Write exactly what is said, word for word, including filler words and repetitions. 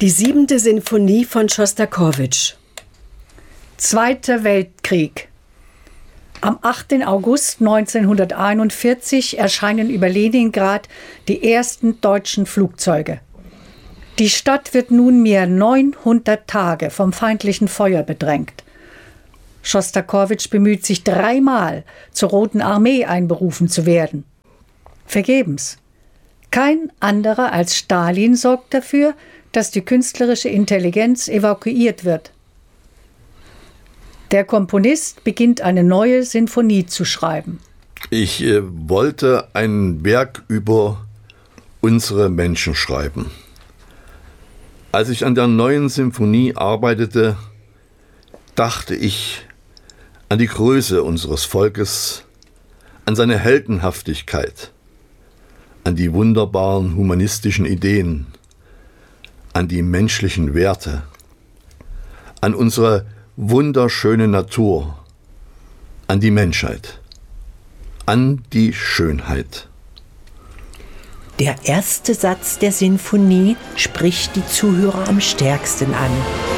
Die siebente Sinfonie von Schostakowitsch. Zweiter Weltkrieg. Am achten August neunzehnhunderteinundvierzig erscheinen über Leningrad die ersten deutschen Flugzeuge. Die Stadt wird nunmehr neunhundert Tage vom feindlichen Feuer bedrängt. Schostakowitsch bemüht sich dreimal, zur Roten Armee einberufen zu werden. Vergebens. Kein anderer als Stalin sorgt dafür, dass die künstlerische Intelligenz evakuiert wird. Der Komponist beginnt eine neue Sinfonie zu schreiben. Ich äh, wollte ein Werk über unsere Menschen schreiben. Als ich an der neuen Sinfonie arbeitete, dachte ich an die Größe unseres Volkes, an seine Heldenhaftigkeit, an die wunderbaren humanistischen Ideen, an die menschlichen Werte, an unsere wunderschöne Natur, an die Menschheit, an die Schönheit. Der erste Satz der Sinfonie spricht die Zuhörer am stärksten an.